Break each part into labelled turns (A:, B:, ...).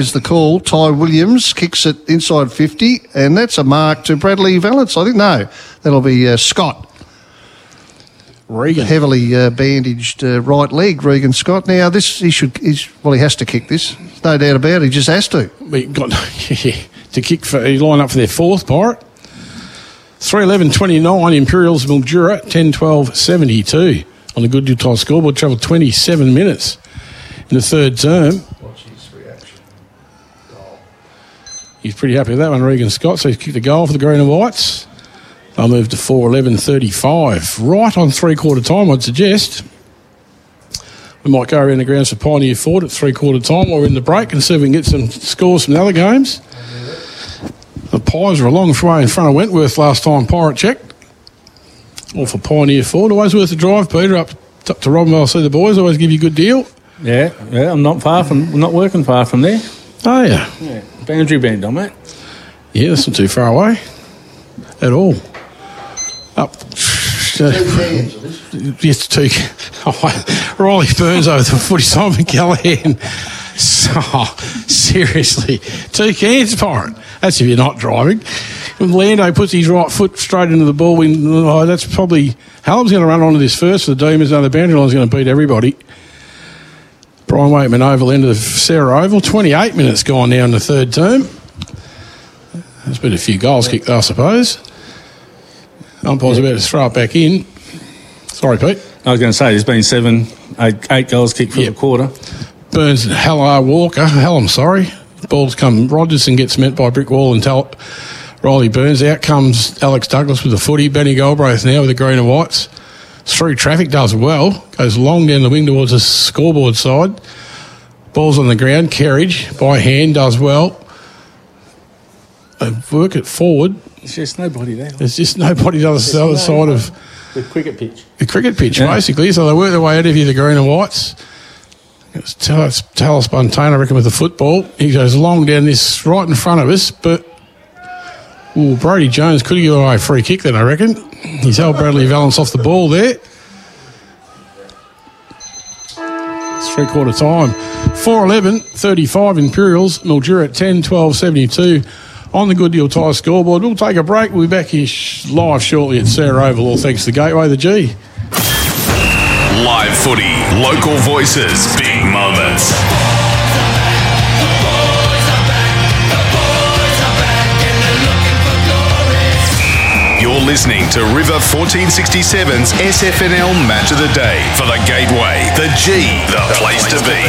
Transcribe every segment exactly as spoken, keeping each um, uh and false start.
A: is the call. Ty Williams kicks it inside fifty, and that's a mark to Bradley Valance, I think. No, that'll be uh, Scott.
B: Regan.
A: Heavily uh, bandaged uh, right leg, Regan Scott. Now, this, he should, he's, well, he has to kick this. No doubt about it, he just has to.
B: We got to kick for, he line up for their fourth, Pirate. three eleven twenty-nine, Imperials Mildura, ten twelve seventy-two. On the Goodyear Tire scoreboard, travelled twenty-seven minutes in the third term. He's pretty happy with that one, Regan Scott. So he's kicked a goal for the Green and Whites. They'll move to four eleven thirty-five. Right on three-quarter time, I'd suggest. We might go around the grounds for Pioneer Ford at three-quarter time while we're in the break and see if we can get some scores from the other games. The Pies are a long way in front of Wentworth last time Pirate checked. All for Pioneer Ford. Always worth the drive, Peter, up, up to Robinvale. See the boys. Always give you a good deal.
C: Yeah, yeah. I'm not far from, not working far from there.
B: Oh, yeah.
C: Yeah. Boundary bend on that.
B: Yeah, that's not too far away at all. Up. Uh, yes, two. Oh, Riley Burns over the footy. Simon Callahan. Oh, seriously. Two cans, Pirate. That's if you're not driving. When Lando puts his right foot straight into the ball, we, oh, that's probably... Hallam's going to run onto this first for the Demons. Now the boundary line's going to beat everybody. Brian Wakeman Oval, end of the Sarah Oval. twenty-eight minutes gone now in the third term. There's been a few goals kicked, I suppose. Umpire's about to throw it back in. Sorry, Pete.
C: I was going to say, there's been seven, eight, eight goals kicked for yep. the quarter.
B: Burns and Hello Walker. Hell, I'm sorry. Ball's come. Rogerson gets met by brick wall and tell Riley Burns. Out comes Alex Douglas with the footy. Benny Galbraith now with the green and whites. Through traffic does well. Goes long down the wing towards the scoreboard side. Ball's on the ground. Kerridge by hand does well. They work it forward.
C: There's just nobody there.
B: There's just nobody the other, the other side of
C: the cricket pitch.
B: The cricket pitch,
C: yeah.
B: basically. So they work their way out of here, the green and whites. It's Talos Spontane, I reckon, with the football. He goes long down this right in front of us, but ooh, Brody Jones could have given away a free kick then, I reckon. He's held Bradley Valance off the ball there. It's three-quarter time. four eleven thirty-five Imperials, Mildura at ten twelve seventy-two on the Good Deal Tyre scoreboard. We'll take a break. We'll be back here live shortly at Sarah Oval, all thanks to Gateway, the G.
D: Live footy, local voices, big moments. You're listening to River fourteen sixty-seven's S F N L Match of the Day for the Gateway, the G, the place to be.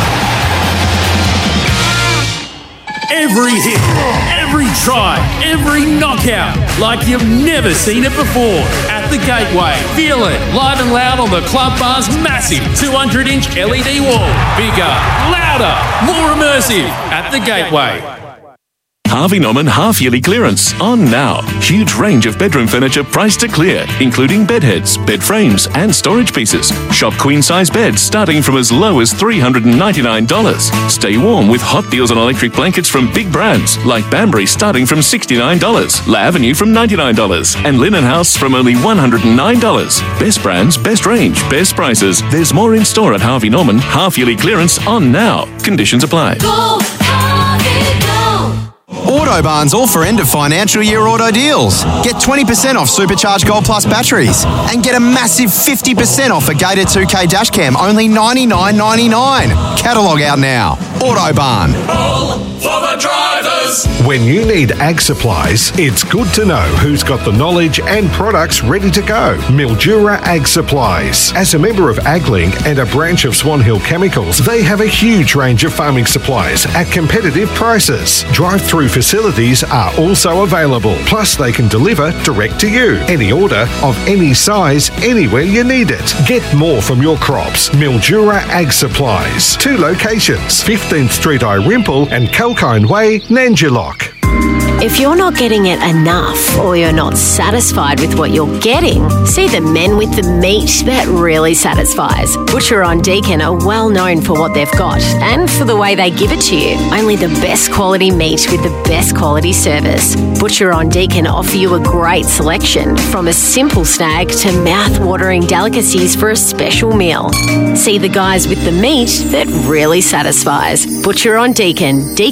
E: Every hit, every try, every knockout, like you've never seen it before. At the Gateway, feel it live and loud on the Club Bar's massive two hundred inch L E D wall. Bigger, louder, more immersive at the Gateway.
F: Harvey Norman half-yearly clearance on now. Huge range of bedroom furniture priced to clear, including bed heads, bed frames and storage pieces. Shop queen-size beds starting from as low as three hundred ninety-nine dollars. Stay warm with hot deals on electric blankets from big brands like Banbury starting from sixty-nine dollars, La Avenue from ninety-nine dollars and Linen House from only one hundred nine dollars. Best brands, best range, best prices. There's more in store at Harvey Norman. Half-yearly clearance on now. Conditions apply.
G: Go, Harvey, go. Autobarn's all for end of financial year auto deals. Get twenty percent off Supercharged Gold Plus batteries and get a massive fifty percent off a Gator two K dash cam, only ninety-nine ninety-nine. Catalogue out now. Autobarn.
D: All for the drivers.
H: When you need ag supplies, it's good to know who's got the knowledge and products ready to go. Mildura Ag Supplies. As a member of AgLink and a branch of Swan Hill Chemicals, they have a huge range of farming supplies at competitive prices. Drive-through facilities are also available. Plus, they can deliver direct to you. Any order of any size, anywhere you need it. Get more from your crops. Mildura Ag Supplies. Two locations, fifteenth Street, Irimple and Kalkine Way, Nanjilock.
I: If you're not getting it enough or you're not satisfied with what you're getting, see the men with the meat that really satisfies. Butcher on Deakin are well known for what they've got and for the way they give it to you. Only the best quality meat with the best quality service. Butcher on Deakin offer you a great selection, from a simple snag to mouth-watering delicacies for a special meal. See the guys with the meat that really satisfies. Butcher on Deakin.